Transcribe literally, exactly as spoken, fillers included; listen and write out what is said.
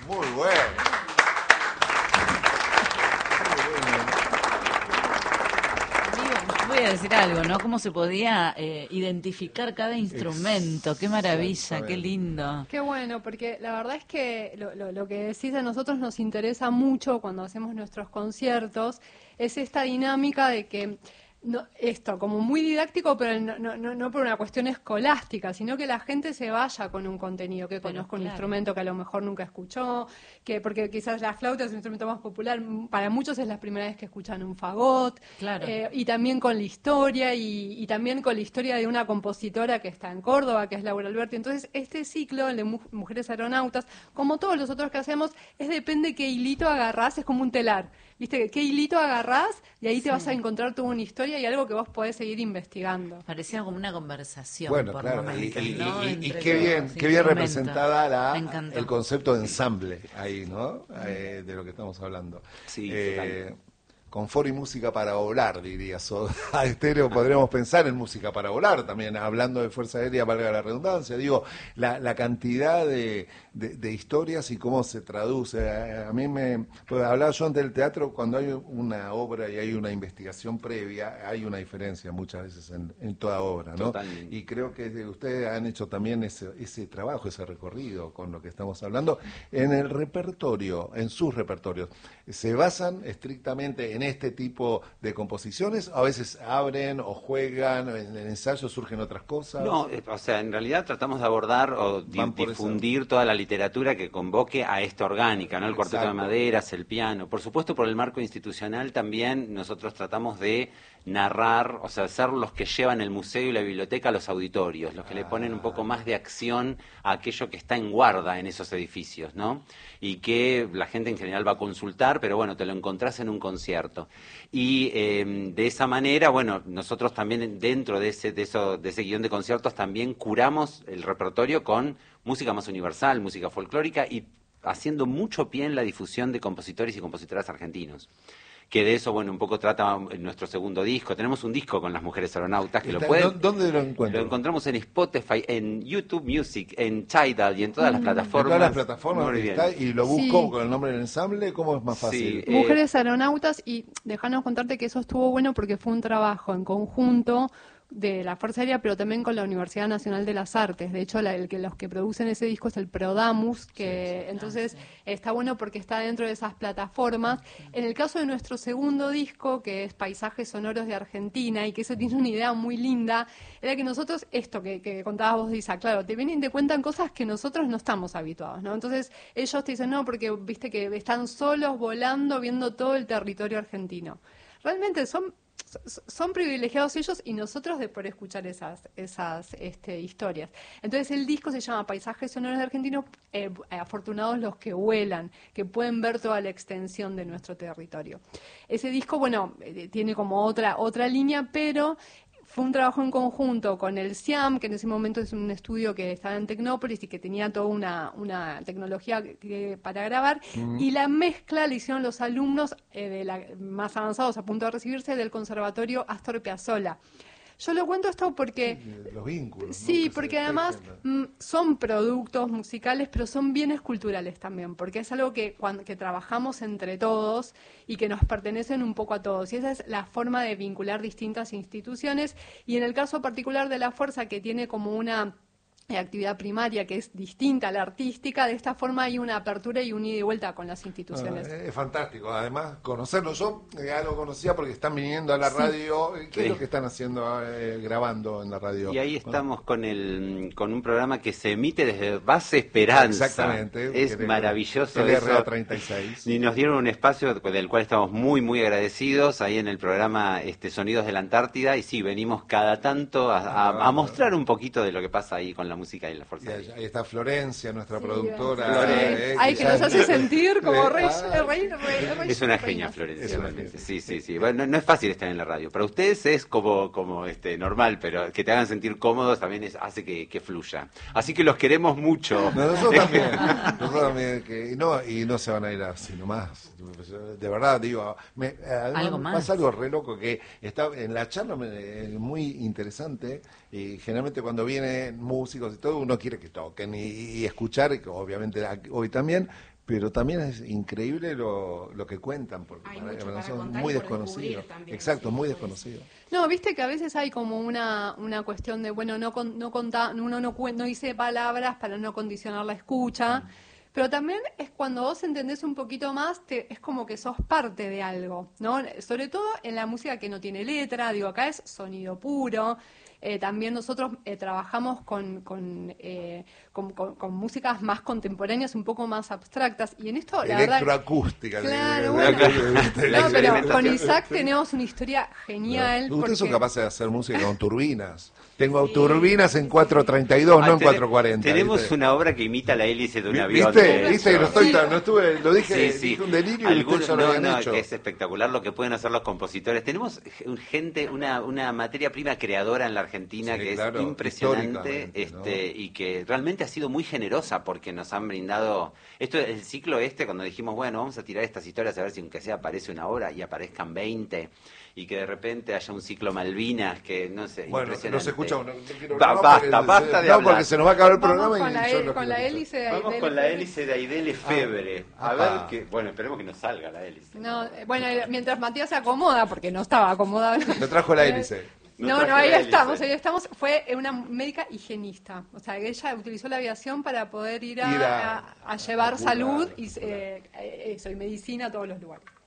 Muy bueno. Voy a decir algo, ¿no? Cómo se podía eh, identificar cada instrumento. Qué maravilla, qué lindo. Qué bueno, porque la verdad es que lo, lo, lo que decís a nosotros nos interesa mucho cuando hacemos nuestros conciertos, es esta dinámica de que no, esto, como muy didáctico, pero no, no, no, no por una cuestión escolástica, sino que la gente se vaya con un contenido, que Pero, conozca un claro. instrumento que a lo mejor nunca escuchó, que porque quizás la flauta es un instrumento más popular, para muchos es la primera vez que escuchan un fagot, Claro. eh, y también con la historia, y, y también con la historia de una compositora que está en Córdoba, que es Laura Alberti. Entonces, este ciclo, el de Mu- Mujeres Aeronautas, como todos los otros que hacemos, es depende qué hilito agarrás, es como un telar. ¿Viste? ¿Qué hilito agarrás? Y ahí te vas a encontrar toda una historia y algo que vos podés seguir investigando. Parecía como una conversación Bueno, por claro, y, momentos, y- ¿no? y- y Entre qué los bien, qué bien instrumentos. representada Me la, encantó. el concepto de ensamble ahí, ¿no? Eh, de lo que estamos hablando. Sí, Eh, confort y música para volar, diría Soda Estéreo. Podríamos pensar en música para volar también, hablando de Fuerza Aérea, valga la redundancia. Digo, la, la cantidad de, de, de historias y cómo se traduce. A, a mí me... Pues hablaba yo antes del teatro, cuando hay una obra y hay una investigación previa, hay una diferencia muchas veces en, en toda obra, ¿no? Totalmente. Y creo que ustedes han hecho también ese, ese trabajo, ese recorrido con lo que estamos hablando. En el repertorio, en sus repertorios, ¿se basan estrictamente en este tipo de composiciones? ¿A veces abren o juegan, en el ensayo surgen otras cosas? No, eh, o sea, en realidad tratamos de abordar o di- Van por difundir toda la literatura que convoque a esta orgánica, ¿no? El cuarteto de Exacto. maderas, el piano. Por supuesto, por el marco institucional también nosotros tratamos de narrar, o sea, ser los que llevan el museo y la biblioteca a los auditorios, los que le ponen un poco más de acción a aquello que está en guarda en esos edificios, ¿no? Y que la gente en general va a consultar, pero bueno, te lo encontrás en un concierto. Y eh, de esa manera, bueno, nosotros también dentro de ese, de, eso, de ese guión de conciertos también curamos el repertorio con música más universal, música folclórica y haciendo mucho pie en la difusión de compositores y compositoras argentinos. Que de eso, bueno, un poco trata nuestro segundo disco. Tenemos un disco con las Mujeres Aeronautas que lo Está- pueden... ¿Dónde lo encuentro? Lo encontramos en Spotify, en YouTube Music, en Tidal y en todas las En plataformas. todas las plataformas Muy bien. está, y lo busco Sí. con el nombre del ensamble, ¿cómo es más fácil? Sí, eh, Mujeres Aeronautas, y dejanos contarte que eso estuvo bueno porque fue un trabajo en conjunto de la Fuerza Aérea, pero también con la Universidad Nacional de las Artes. De hecho, la, el que, los que producen ese disco es el Prodamus, que entonces está bueno porque está dentro de esas plataformas. En el caso de nuestro segundo disco, que es Paisajes Sonoros de Argentina, y que eso tiene una idea muy linda, era que nosotros, esto que, que contabas vos, Isa, claro, te vienen y te cuentan cosas que nosotros no estamos habituados, ¿no? Entonces, ellos te dicen, no, porque viste que están solos volando, viendo todo el territorio argentino. Realmente son son privilegiados ellos y nosotros de por escuchar esas esas este, historias. Entonces el disco se llama Paisajes Sonoros de Argentinos, eh, afortunados los que vuelan, que pueden ver toda la extensión de nuestro territorio. Ese disco, bueno, eh, tiene como otra otra línea, pero fue un trabajo en conjunto con el SIAM, que en ese momento es un estudio que estaba en Tecnópolis y que tenía toda una, una tecnología que, que, para grabar, mm. y la mezcla la hicieron los alumnos eh, de la, más avanzados a punto de recibirse del Conservatorio Astor Piazzolla. Yo lo cuento esto porque... Sí, los vínculos. Sí, ¿no? porque además mm, son productos musicales, pero son bienes culturales también, porque es algo que, cuando, que trabajamos entre todos y que nos pertenecen un poco a todos. Y esa es la forma de vincular distintas instituciones. Y en el caso particular de la Fuerza, que tiene como una actividad primaria que es distinta a la artística, de esta forma hay una apertura y un ida y vuelta con las instituciones. Ah, es fantástico, además conocerlo. Yo ya lo conocía porque están viniendo a la radio. ¿Qué sí. es lo que están haciendo, eh, grabando en la radio? Y ahí estamos con el con un programa que se emite desde Base Esperanza. Exactamente. Es maravilloso L R A eso. treinta y seis. Y nos dieron un espacio del cual estamos muy, muy agradecidos ahí en el programa este Sonidos de la Antártida. Y sí, venimos cada tanto a, a, a mostrar un poquito de lo que pasa ahí con la música y la fuerza. Y ahí está Florencia, nuestra sí, productora. Eh, Ay, que, que nos hace sentir como rey, ah, rey, rey, rey. Es una genia, Florencia. Una genia. Sí, sí, sí. Bueno, no, no es fácil estar en la radio. Para ustedes es como, como este normal, pero que te hagan sentir cómodos también es, hace que, que fluya. Así que los queremos mucho. No, nosotros también. Nosotros también. Que, no, y no se van a ir así nomás. De verdad, digo, me, ¿Algo más? pasa algo re loco que está en la charla muy interesante. Y generalmente cuando vienen músicos y todo, uno quiere que toquen y, y escuchar, obviamente hoy también, pero también es increíble lo, lo que cuentan, porque Hay para, mucho para para nosotros contar y muy por desconocido. descubrir también, Exacto, sí, muy por desconocido. No, viste que a veces hay como una, una cuestión de, bueno, no con, no conta, uno no, cuen- no dice palabras para no condicionar la escucha, pero también es cuando vos entendés un poquito más, te, es como que sos parte de algo, ¿no? Sobre todo en la música que no tiene letra, digo, acá es sonido puro. Eh, también nosotros eh, trabajamos con, con, eh, con, con- con músicas más contemporáneas, un poco más abstractas, y en esto, la verdad... Electroacústica. Claro, le- le- bueno. le- le- No, le- pero le- con Isaac tenemos una historia genial. Ustedes porque... son capaces de hacer música con turbinas. Tengo turbinas en cuatrocientos treinta y dos, Ah, no en ten- cuatrocientos cuarenta. Tenemos ¿viste? una obra que imita la hélice de un Vi- avión. ¿Viste? de ¿Viste? hecho. No, estoy Sí. tan- no estuve, lo dije, Sí, sí. dije un delirio y Algunos- ustedes ya lo no, habían no, hecho. es espectacular lo que pueden hacer los compositores. Tenemos un- gente, una, una materia prima creadora en la Argentina Sí, que claro, es impresionante, históricamente, ¿no? este, y que realmente ha sido muy generosa porque nos han brindado esto, el ciclo este, cuando dijimos, bueno, vamos a tirar estas historias a ver si aunque sea aparece una obra y aparezcan veinte, y que de repente haya un ciclo Malvinas que no sé, Bueno, impresionante. no se escucha. No, no quiero Ba- hablar basta, porque- basta de No, hablar. porque se nos va a acabar el Vamos programa con y la, yo hel- no con quiero la escuchar. hélice de Vamos Aidel con la Febre. hélice de Aidel Efebre. A Ajá. ver que, bueno, esperemos que nos salga la hélice. No, eh, bueno, eh, mientras Matías se acomoda, porque no estaba acomodado. Me trajo la hélice. No No, traje no, ahí la hélice. estamos, ahí estamos. Fue una médica higienista. O sea, que ella utilizó la aviación para poder ir a, Ir a- a- a llevar a curar, salud y curar. eh, eh, eso, y medicina a todos los lugares.